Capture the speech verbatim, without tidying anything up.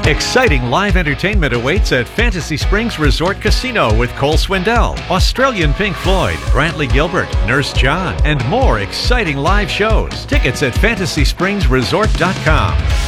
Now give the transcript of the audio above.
Exciting live entertainment awaits at Fantasy Springs Resort Casino with Cole Swindell, Australian Pink Floyd, Brantley Gilbert, Nurse John, and more exciting live shows. Tickets at fantasy springs resort dot com.